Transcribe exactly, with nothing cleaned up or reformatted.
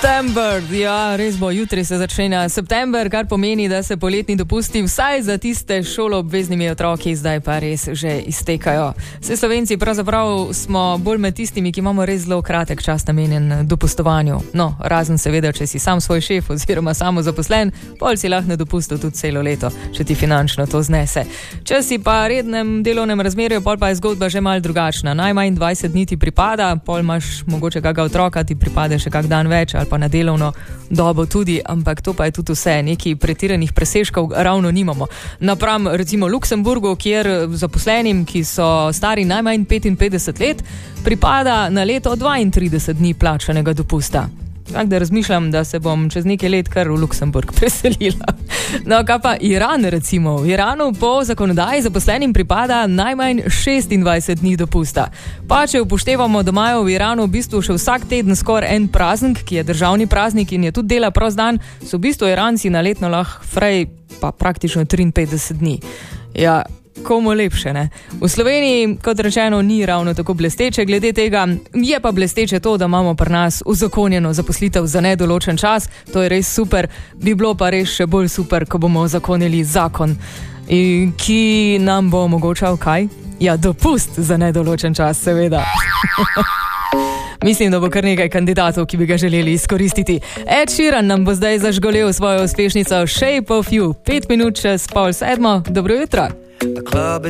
September, ja, res bo, jutri se začenja september, kar pomeni, da se poletni dopusti vsaj za tiste šoloobveznimi otroki zdaj pa res že iztekajo. Vsi Slovenci pravzaprav smo bolj med tistimi, ki imamo res zelo kratek čas namenjen dopustovanju. No, razen seveda, če si sam svoj šef oziroma samozaposlen, pol si lahko na dopustu tudi celo leto, če ti finančno to znese. Če si pa rednem delovnem razmerju, pol pa je zgodba že malo drugačna. Najmanj dvajset dni ti pripada, pol imaš mogoče kakega otroka, ti pripade še kak dan več ali pa na delovno dobo tudi, ampak to pa je tudi vse, neki pretiranih presežkov ravno nimamo. Napram recimo Luksemburgu, kjer zaposlenim, ki so stari najmanj petinpetdeset let, pripada na leto dvaintrideset dni plačanega dopusta. Tako da razmišljam, da se bom čez nekaj let kar v Luksemburg preselila. No, kaj pa Iran recimo? V Iranu po zakonodaji zaposlenim pripada najmanj šestindvajset dni dopusta. Pa če upoštevamo, da imajo v Iranu v bistvu še vsak teden skoraj en praznik, ki je državni praznik in je tudi dela prost dan, so v bistvu Iranci na letno lahko frej pa praktično triinpetdeset dni. Ja, komu lepše, ne? V Sloveniji, kot rečeno, ni ravno tako blesteče glede tega, je pa blesteče to, da imamo pri nas uzakonjeno zaposlitev za nedoločen čas, to je res super, bi bilo pa res še bolj super, ko bomo uzakonili zakon, ki nam bo omogočal kaj? Ja, dopust za nedoločen čas, seveda. Mislim, da bo kar nekaj kandidatov, ki bi ga želeli izkoristiti. Ed Sheeran nam bo zdaj zažgolel svojo uspešnico Shape of You. Pet minut čez pol sedmo. Dobro jutro.